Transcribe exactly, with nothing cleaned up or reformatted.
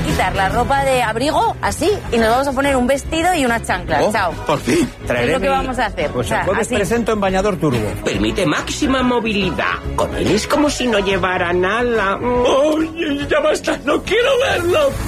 quitar la ropa de abrigo, así, y nos vamos a poner un vestido y unas chanclas. Oh, Chao. Por fin. Es lo que vamos a hacer. Pues o sea, el jueves así. presento en bañador turbo. Permite máxima movilidad. Con él es como si no llevara nada. ¡Oh, ya basta! ¡No quiero verlo!